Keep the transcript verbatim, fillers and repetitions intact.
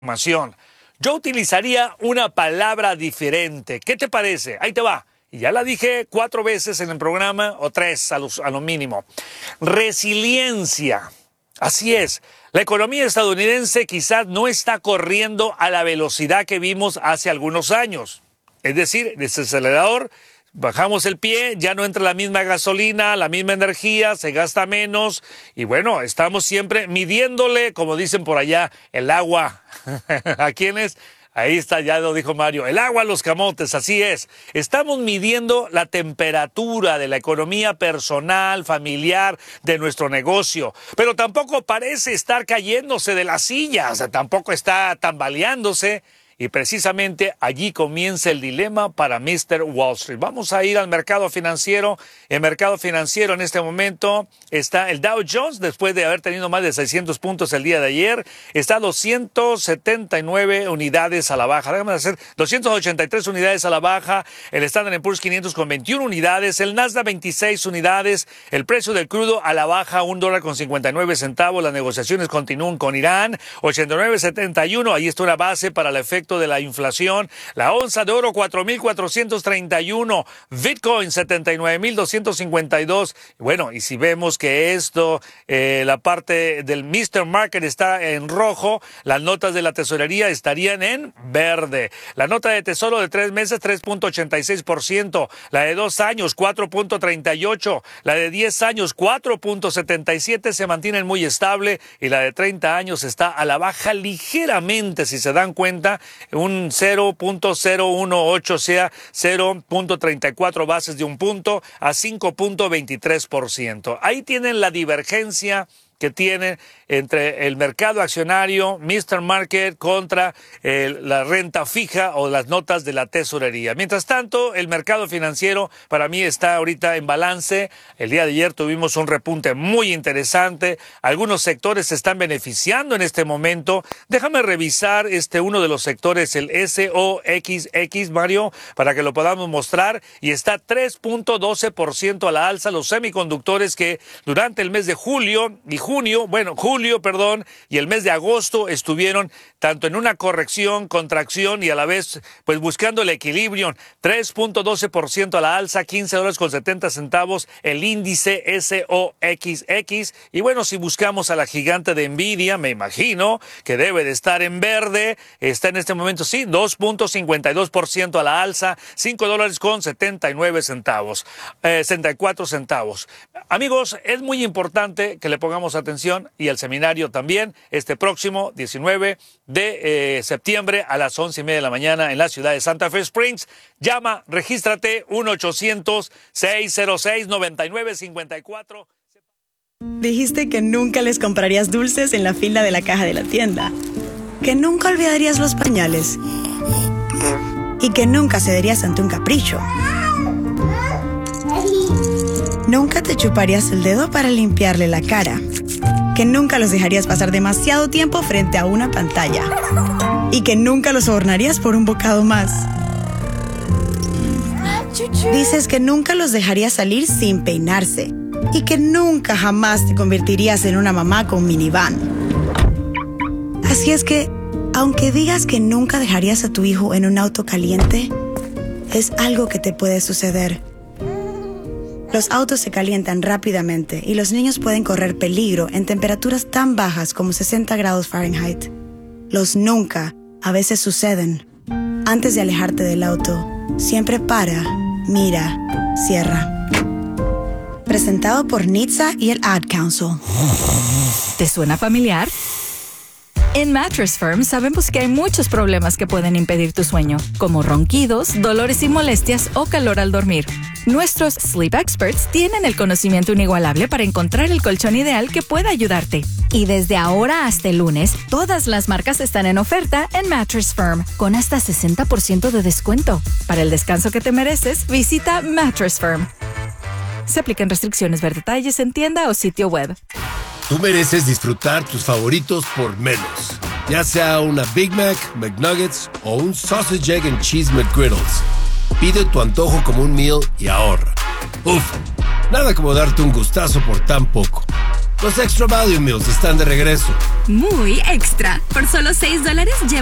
información. Yo utilizaría una palabra diferente. ¿Qué te parece? Ahí te va. Y ya la dije cuatro veces en el programa, o tres a lo, a lo mínimo. Resiliencia. Así es. La economía estadounidense quizás no está corriendo a la velocidad que vimos hace algunos años. Es decir, desde el acelerador bajamos el pie, ya no entra la misma gasolina, la misma energía, se gasta menos. Y bueno, estamos siempre midiéndole, como dicen por allá, el agua. ¿A quiénes? Ahí está, ya lo dijo Mario, el agua a los camotes, así es. Estamos midiendo la temperatura de la economía personal, familiar, de nuestro negocio. Pero tampoco parece estar cayéndose de la silla, o sea, tampoco está tambaleándose. Y precisamente allí comienza el dilema para mister Wall Street. Vamos a ir al mercado financiero. El mercado financiero en este momento está el Dow Jones, después de haber tenido más de seiscientos puntos el día de ayer, está a doscientas setenta y nueve unidades a la baja. Déjame hacer doscientas ochenta y tres unidades a la baja. El Standard and Poor's quinientos con veintiuna unidades. El Nasdaq veintiséis unidades. El precio del crudo a la baja, un dólar con cincuenta y nueve centavos. Las negociaciones continúan con Irán. ochenta y nueve setenta y uno. Ahí está una base para el efecto de la inflación. La onza de oro cuatro mil cuatrocientos treinta y uno, Bitcoin setenta y nueve mil doscientos cincuenta y dos. Bueno, y si vemos que esto, eh, la parte del mister Market está en rojo, las notas de la tesorería estarían en verde. La nota de tesoro de tres meses tres punto ochenta y seis por ciento, la de dos años cuatro punto treinta y ocho, la de diez años cuatro punto setenta y siete, se mantienen muy estable, y la de treinta años está a la baja ligeramente, si se dan cuenta, un cero punto cero dieciocho, o sea, cero punto treinta y cuatro bases de un punto a cinco punto veintitrés por ciento. Ahí tienen la divergencia que tiene entre el mercado accionario, mister Market, contra eh, la renta fija o las notas de la tesorería. Mientras tanto, el mercado financiero para mí está ahorita en balance. El día de ayer tuvimos un repunte muy interesante. Algunos sectores se están beneficiando en este momento. Déjame revisar este uno de los sectores, el S O X X, Mario, para que lo podamos mostrar. Y está tres punto doce por ciento a la alza. Los semiconductores que durante el mes de julio y julio Junio, bueno, julio, perdón, y el mes de agosto estuvieron tanto en una corrección, contracción y a la vez, pues buscando el equilibrio. tres punto doce por ciento a la alza, quince dólares con setenta centavos, el índice S O X X. Y bueno, si buscamos a la gigante de Nvidia, me imagino que debe de estar en verde. Está en este momento, sí, dos punto cincuenta y dos por ciento a la alza, cinco dólares con setenta y nueve centavos, eh, setenta y cuatro centavos. Amigos, es muy importante que le pongamos atención, y el seminario también, este próximo diecinueve de eh, septiembre a las once y media de la mañana en la ciudad de Santa Fe Springs. Llama, regístrate, uno ochocientos, seiscientos seis, noventa y nueve cincuenta y cuatro. Dijiste que nunca les comprarías dulces en la fila de la caja de la tienda, que nunca olvidarías los pañales y que nunca cederías ante un capricho. Nunca te chuparías el dedo para limpiarle la cara, que nunca los dejarías pasar demasiado tiempo frente a una pantalla y que nunca los sobornarías por un bocado más. Dices que nunca los dejarías salir sin peinarse y que nunca jamás te convertirías en una mamá con minivan. Así es que, aunque digas que nunca dejarías a tu hijo en un auto caliente, es algo que te puede suceder. Los autos se calientan rápidamente y los niños pueden correr peligro en temperaturas tan bajas como sesenta grados Fahrenheit. Los nunca a veces suceden. Antes de alejarte del auto, siempre para, mira, cierra. Presentado por N H T S A y el Ad Council. ¿Te suena familiar? En Mattress Firm sabemos que hay muchos problemas que pueden impedir tu sueño, como ronquidos, dolores y molestias o calor al dormir. Nuestros Sleep Experts tienen el conocimiento inigualable para encontrar el colchón ideal que pueda ayudarte. Y desde ahora hasta el lunes, todas las marcas están en oferta en Mattress Firm, con hasta sesenta por ciento de descuento. Para el descanso que te mereces, visita Mattress Firm. Se aplican restricciones, ver detalles en tienda o sitio web. Tú mereces disfrutar tus favoritos por menos. Ya sea una Big Mac, McNuggets o un Sausage, Egg and Cheese McGriddles. Pide tu antojo como un meal y ahorra. Uf, nada como darte un gustazo por tan poco. Los Extra Value Meals están de regreso. Muy extra. Por solo seis dólares lleva